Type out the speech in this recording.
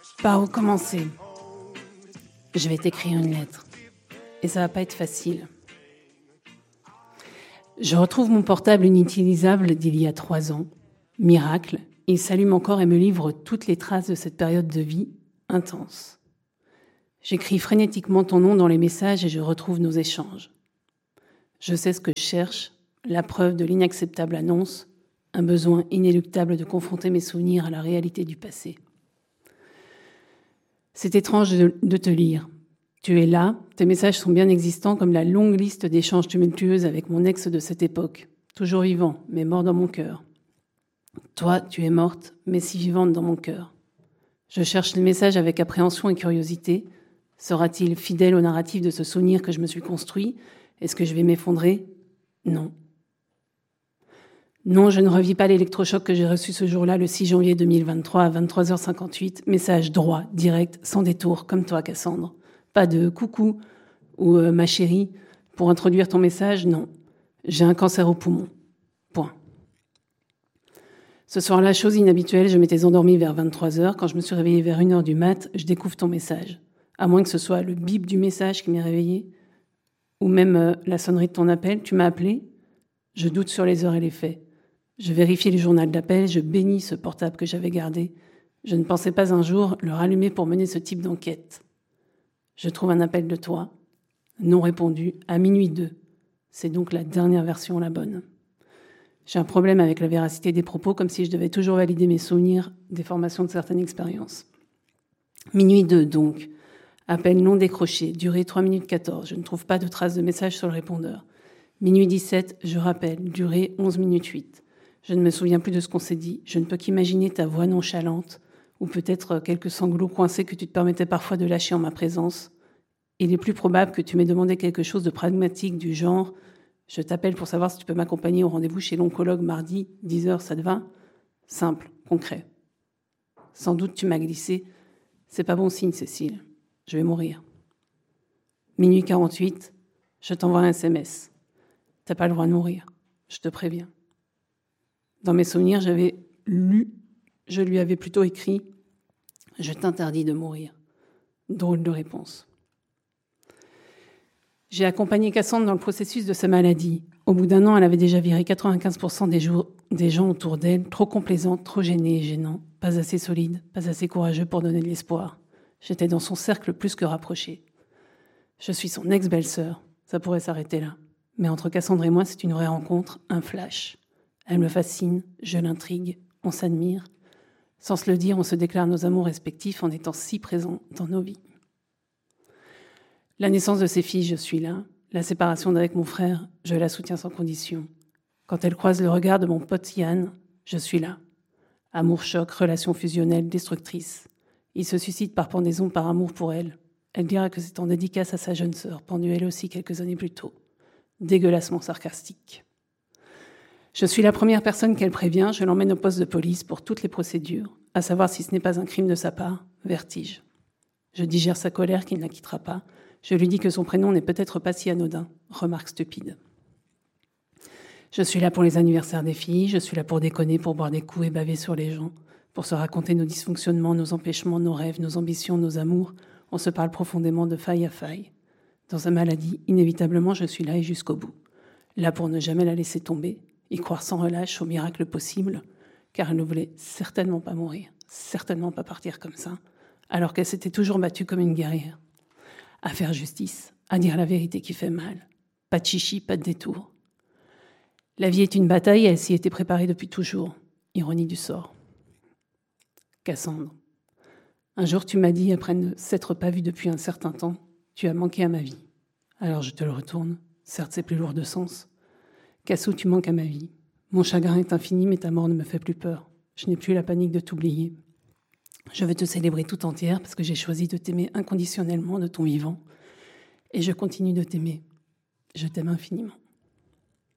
Par où commencer? Je vais t'écrire une lettre. Et ça va pas être facile. Je retrouve mon portable inutilisable d'il y a 3 ans. Miracle, il s'allume encore et me livre toutes les traces de cette période de vie intense. J'écris frénétiquement ton nom dans les messages et je retrouve nos échanges. Je sais ce que je cherche, la preuve de l'inacceptable annonce, un besoin inéluctable de confronter mes souvenirs à la réalité du passé. C'est étrange de te lire. Tu es là, tes messages sont bien existants comme la longue liste d'échanges tumultueux avec mon ex de cette époque. Toujours vivant, mais mort dans mon cœur. Toi, tu es morte, mais si vivante dans mon cœur. Je cherche les messages avec appréhension et curiosité. Sera-t-il fidèle au narratif de ce souvenir que je me suis construit? Est-ce que je vais m'effondrer? Non. Non, je ne revis pas l'électrochoc que j'ai reçu ce jour-là, le 6 janvier 2023 à 23h58. Message droit, direct, sans détour, comme toi, Cassandre. Pas de coucou ou ma chérie. Pour introduire ton message, non. J'ai un cancer au poumon. Point. Ce soir-là, chose inhabituelle, je m'étais endormie vers 23h. Quand je me suis réveillée vers 1h du mat, je découvre ton message. À moins que ce soit le bip du message qui m'ait réveillée, ou même la sonnerie de ton appel. Tu m'as appelé? Je doute sur les heures et les faits. Je vérifie le journal d'appel, je bénis ce portable que j'avais gardé. Je ne pensais pas un jour le rallumer pour mener ce type d'enquête. Je trouve un appel de toi, non répondu, à minuit 2. C'est donc la dernière version, la bonne. J'ai un problème avec la véracité des propos, comme si je devais toujours valider mes souvenirs des formations de certaines expériences. Minuit 2, donc. Appel non décroché, durée 3 minutes 14. Je ne trouve pas de traces de message sur le répondeur. Minuit 17, je rappelle, durée 11 minutes 8. Je ne me souviens plus de ce qu'on s'est dit. Je ne peux qu'imaginer ta voix nonchalante, ou peut-être quelques sanglots coincés que tu te permettais parfois de lâcher en ma présence. Il est plus probable que tu m'aies demandé quelque chose de pragmatique du genre « Je t'appelle pour savoir si tu peux m'accompagner au rendez-vous chez l'oncologue mardi, 10h, ça te va ?» Simple, concret. Sans doute tu m'as glissé « C'est pas bon signe, Cécile. Je vais mourir. » Minuit 48, je t'envoie un SMS. « T'as pas le droit de mourir. Je te préviens. » Dans mes souvenirs, je lui avais plutôt écrit « Je t'interdis de mourir. » Drôle de réponse. J'ai accompagné Cassandre dans le processus de sa maladie. Au bout d'1 an, elle avait déjà viré 95% des gens autour d'elle, trop complaisants, trop gênés et gênants, pas assez solides, pas assez courageux pour donner de l'espoir. J'étais dans son cercle plus que rapproché. Je suis son ex-belle-sœur, ça pourrait s'arrêter là. Mais entre Cassandre et moi, c'est une vraie rencontre, un flash. Elle me fascine, je l'intrigue, on s'admire. Sans se le dire, on se déclare nos amours respectifs en étant si présents dans nos vies. La naissance de ses filles, je suis là. La séparation d'avec mon frère, je la soutiens sans condition. Quand elle croise le regard de mon pote Yann, je suis là. Amour-choc, relation fusionnelle, destructrice. Il se suscite par pendaison, par amour pour elle. Elle dira que c'est en dédicace à sa jeune sœur, pendue elle aussi quelques années plus tôt. Dégueulassement sarcastique. Je suis la première personne qu'elle prévient, je l'emmène au poste de police pour toutes les procédures, à savoir si ce n'est pas un crime de sa part, vertige. Je digère sa colère qui ne la quittera pas. Je lui dis que son prénom n'est peut-être pas si anodin, remarque stupide. Je suis là pour les anniversaires des filles, je suis là pour déconner, pour boire des coups et baver sur les gens, pour se raconter nos dysfonctionnements, nos empêchements, nos rêves, nos ambitions, nos amours. On se parle profondément de faille à faille. Dans sa maladie, inévitablement, je suis là et jusqu'au bout. Là pour ne jamais la laisser tomber, y croire sans relâche au miracle possible, car elle ne voulait certainement pas mourir, certainement pas partir comme ça, alors qu'elle s'était toujours battue comme une guerrière. À faire justice, à dire la vérité qui fait mal. Pas de chichi, pas de détour. La vie est une bataille et elle s'y était préparée depuis toujours. Ironie du sort. Cassandre. Un jour, tu m'as dit, après ne s'être pas vue depuis un certain temps, tu as manqué à ma vie. Alors je te le retourne. Certes, c'est plus lourd de sens. Cassou, tu manques à ma vie. Mon chagrin est infini, mais ta mort ne me fait plus peur. Je n'ai plus la panique de t'oublier. Je veux te célébrer tout entière parce que j'ai choisi de t'aimer inconditionnellement de ton vivant. Et je continue de t'aimer. Je t'aime infiniment.